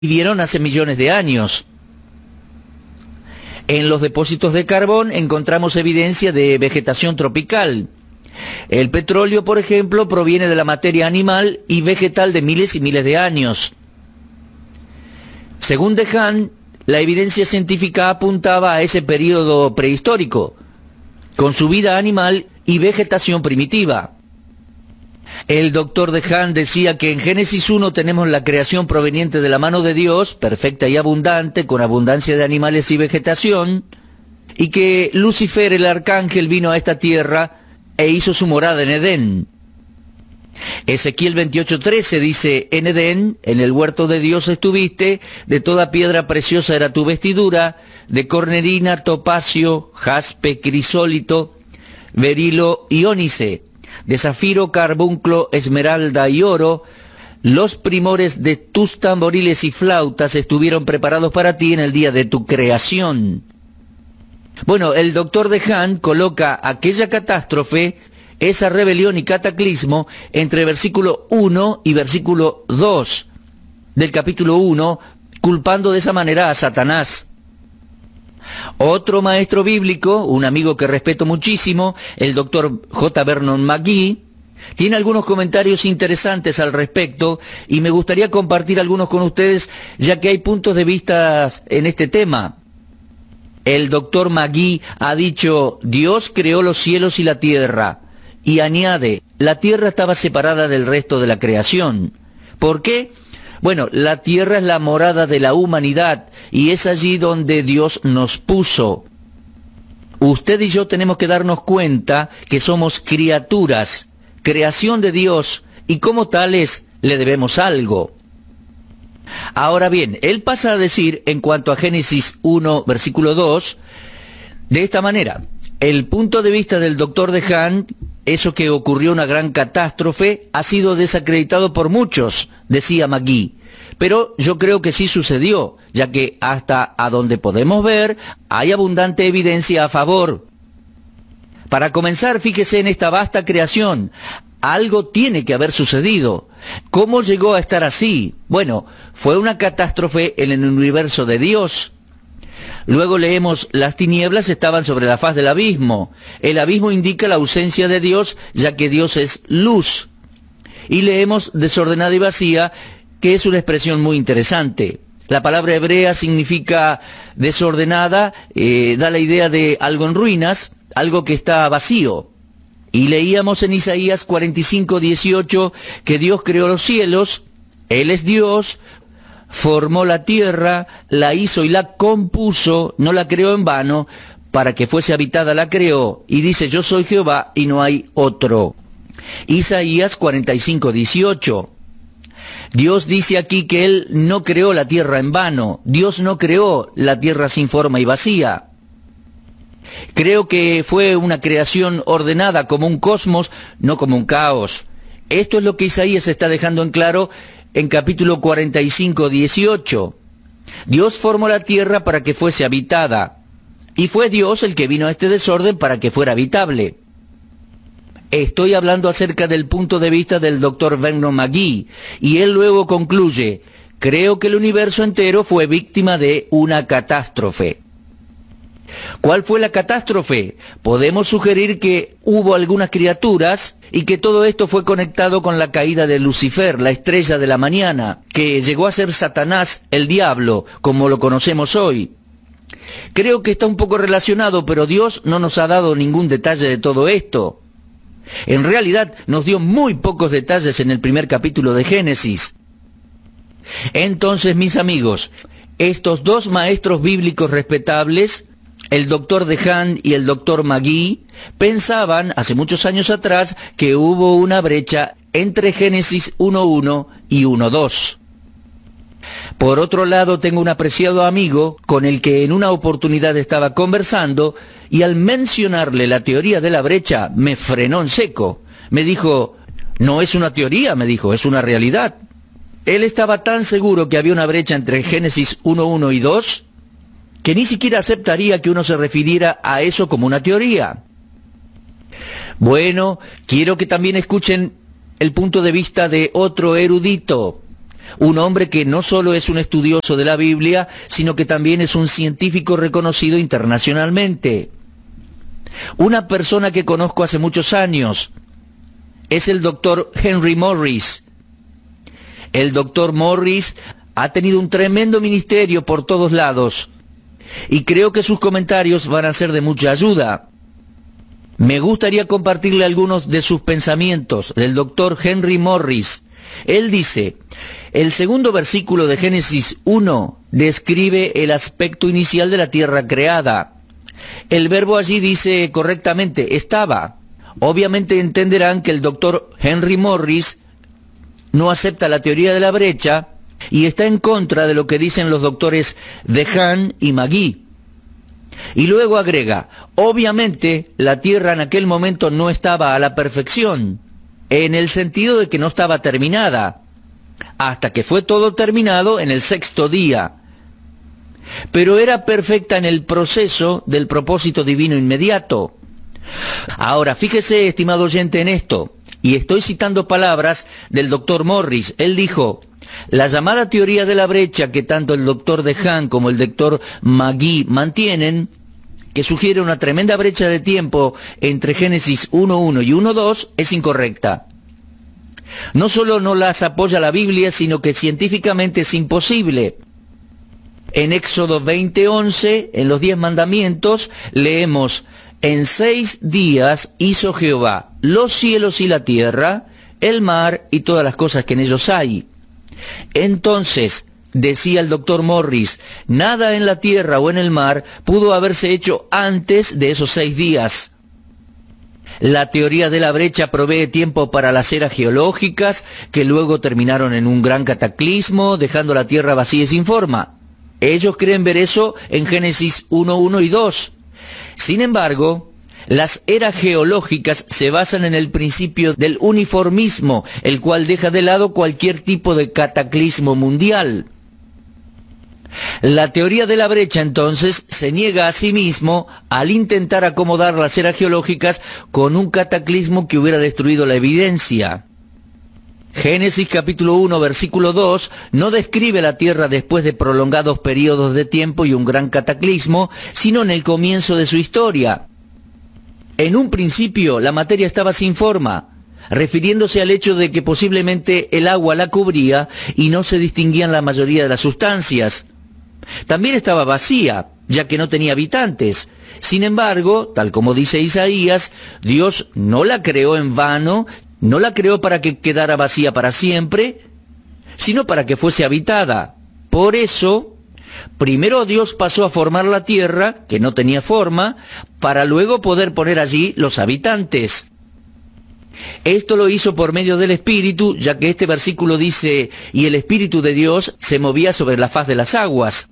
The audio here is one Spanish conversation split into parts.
vivieron hace millones de años. En los depósitos de carbón encontramos evidencia de vegetación tropical. El petróleo, por ejemplo, proviene de la materia animal y vegetal de miles y miles de años. Según DeHaan, la evidencia científica apuntaba a ese período prehistórico, con su vida animal y vegetación primitiva. El doctor DeHaan decía que en Génesis 1 tenemos la creación proveniente de la mano de Dios, perfecta y abundante, con abundancia de animales y vegetación, y que Lucifer, el arcángel, vino a esta tierra e hizo su morada en Edén. Ezequiel 28:13 dice: en Edén, en el huerto de Dios estuviste, de toda piedra preciosa era tu vestidura, de cornerina, topacio, jaspe, crisólito, berilo y ónice, de zafiro, carbunclo, esmeralda y oro. Los primores de tus tamboriles y flautas estuvieron preparados para ti en el día de tu creación. Bueno, el doctor DeHaan coloca aquella catástrofe, esa rebelión y cataclismo, entre versículo 1 y versículo 2 del capítulo 1, culpando de esa manera a Satanás. Otro maestro bíblico, un amigo que respeto muchísimo, el doctor J. Vernon McGee, tiene algunos comentarios interesantes al respecto y me gustaría compartir algunos con ustedes, ya que hay puntos de vista en este tema. El doctor McGee ha dicho: Dios creó los cielos y la tierra, y añade, la tierra estaba separada del resto de la creación. ¿Por qué? Bueno, la tierra es la morada de la humanidad y es allí donde Dios nos puso. Usted y yo tenemos que darnos cuenta que somos criaturas, creación de Dios, y como tales le debemos algo. Ahora bien, él pasa a decir, en cuanto a Génesis 1, versículo 2, de esta manera: el punto de vista del doctor DeHaan, eso que ocurrió una gran catástrofe, ha sido desacreditado por muchos, decía McGee. Pero yo creo que sí sucedió, ya que hasta a donde podemos ver, hay abundante evidencia a favor. Para comenzar, fíjese en esta vasta creación. Algo tiene que haber sucedido. ¿Cómo llegó a estar así? Bueno, fue una catástrofe en el universo de Dios. Luego leemos: las tinieblas estaban sobre la faz del abismo. El abismo indica la ausencia de Dios, ya que Dios es luz. Y leemos desordenada y vacía, que es una expresión muy interesante. La palabra hebrea significa desordenada, da la idea de algo en ruinas, algo que está vacío. Y leíamos en Isaías 45:18 que Dios creó los cielos, Él es Dios, formó la tierra, la hizo y la compuso, no la creó en vano, para que fuese habitada la creó, y dice: yo soy Jehová y no hay otro. Isaías 45:18. Dios dice aquí que Él no creó la tierra en vano, Dios no creó la tierra sin forma y vacía. Creo que fue una creación ordenada como un cosmos, no como un caos. Esto es lo que Isaías está dejando en claro en capítulo 45:18. Dios formó la tierra para que fuese habitada, y fue Dios el que vino a este desorden para que fuera habitable. Estoy hablando acerca del punto de vista del doctor Vernon McGee, y él luego concluye: creo que el universo entero fue víctima de una catástrofe. ¿Cuál fue la catástrofe? Podemos sugerir que hubo algunas criaturas y que todo esto fue conectado con la caída de Lucifer, la estrella de la mañana, que llegó a ser Satanás, el diablo, como lo conocemos hoy. Creo que está un poco relacionado, pero Dios no nos ha dado ningún detalle de todo esto. En realidad nos dio muy pocos detalles en el primer capítulo de Génesis. Entonces, mis amigos, estos dos maestros bíblicos respetables, el doctor DeHaan y el doctor McGee, pensaban hace muchos años atrás que hubo una brecha entre Génesis 1:1 y 1:2. Por otro lado, tengo un apreciado amigo con el que en una oportunidad estaba conversando, y al mencionarle la teoría de la brecha me frenó en seco. Me dijo: no es una teoría, me dijo, es una realidad. Él estaba tan seguro que había una brecha entre Génesis 1:1 y 2, que ni siquiera aceptaría que uno se refiriera a eso como una teoría. Bueno, quiero que también escuchen el punto de vista de otro erudito. Un hombre que no solo es un estudioso de la Biblia, sino que también es un científico reconocido internacionalmente. Una persona que conozco hace muchos años es el doctor Henry Morris. El doctor Morris ha tenido un tremendo ministerio por todos lados y creo que sus comentarios van a ser de mucha ayuda. Me gustaría compartirle algunos de sus pensamientos del doctor Henry Morris. Él dice: el segundo versículo de Génesis 1 describe el aspecto inicial de la tierra creada. El verbo allí dice correctamente, estaba. Obviamente entenderán que el doctor Henry Morris no acepta la teoría de la brecha y está en contra de lo que dicen los doctores DeHaan y Magee. Y luego agrega, obviamente la tierra en aquel momento no estaba a la perfección, en el sentido de que no estaba terminada, hasta que fue todo terminado en el sexto día. Pero era perfecta en el proceso del propósito divino inmediato. Ahora, fíjese, estimado oyente, en esto, y estoy citando palabras del doctor Morris. Él dijo: la llamada teoría de la brecha que tanto el doctor DeHaan como el doctor Magee mantienen, que sugiere una tremenda brecha de tiempo entre Génesis 1.1 y 1.2, es incorrecta. No solo no las apoya la Biblia, sino que científicamente es imposible. En Éxodo 20:11, en los 10 mandamientos, leemos: en 6 días hizo Jehová los cielos y la tierra, el mar y todas las cosas que en ellos hay. Entonces, decía el doctor Morris, nada en la tierra o en el mar pudo haberse hecho antes de esos 6 días. La teoría de la brecha provee tiempo para las eras geológicas, que luego terminaron en un gran cataclismo, dejando la tierra vacía y sin forma. Ellos creen ver eso en Génesis 1.1 y 2. Sin embargo, las eras geológicas se basan en el principio del uniformismo, el cual deja de lado cualquier tipo de cataclismo mundial. La teoría de la brecha, entonces, se niega a sí mismo al intentar acomodar las eras geológicas con un cataclismo que hubiera destruido la evidencia. Génesis capítulo 1, versículo 2, no describe la tierra después de prolongados periodos de tiempo y un gran cataclismo, sino en el comienzo de su historia. En un principio, la materia estaba sin forma, refiriéndose al hecho de que posiblemente el agua la cubría y no se distinguían la mayoría de las sustancias. También estaba vacía, ya que no tenía habitantes. Sin embargo, tal como dice Isaías, Dios no la creó en vano, no la creó para que quedara vacía para siempre, sino para que fuese habitada. Por eso, primero Dios pasó a formar la tierra, que no tenía forma, para luego poder poner allí los habitantes. Esto lo hizo por medio del Espíritu, ya que este versículo dice, y el Espíritu de Dios se movía sobre la faz de las aguas.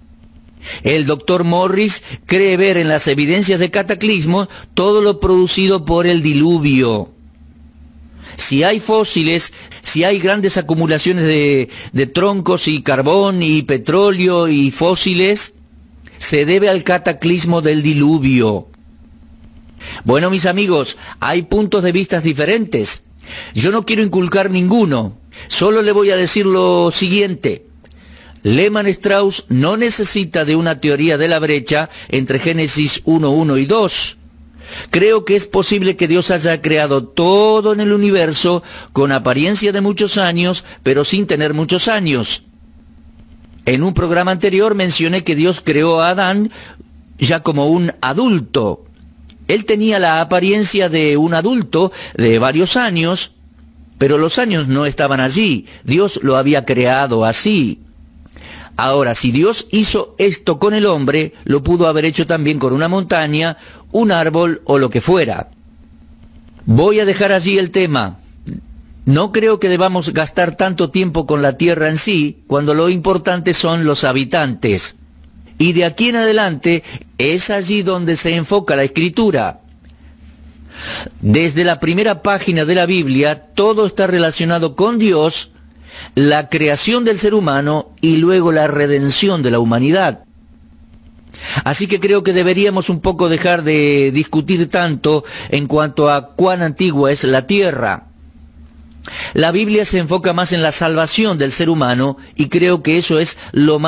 El doctor Morris cree ver en las evidencias de cataclismo todo lo producido por el diluvio. Si hay fósiles, si hay grandes acumulaciones de troncos y carbón y petróleo y fósiles, se debe al cataclismo del diluvio. Bueno, mis amigos, hay puntos de vista diferentes. Yo no quiero inculcar ninguno, solo le voy a decir lo siguiente. Lehmann Strauss no necesita de una teoría de la brecha entre Génesis 1.1 y 2. Creo que es posible que Dios haya creado todo en el universo con apariencia de muchos años, pero sin tener muchos años. En un programa anterior mencioné que Dios creó a Adán ya como un adulto. Él tenía la apariencia de un adulto de varios años, pero los años no estaban allí. Dios lo había creado así. Ahora, si Dios hizo esto con el hombre, lo pudo haber hecho también con una montaña, un árbol o lo que fuera. Voy a dejar allí el tema. No creo que debamos gastar tanto tiempo con la tierra en sí, cuando lo importante son los habitantes. Y de aquí en adelante es allí donde se enfoca la Escritura. Desde la primera página de la Biblia, todo está relacionado con Dios, la creación del ser humano y luego la redención de la humanidad. Así que creo que deberíamos un poco dejar de discutir tanto en cuanto a cuán antigua es la Tierra. La Biblia se enfoca más en la salvación del ser humano y creo que eso es lo más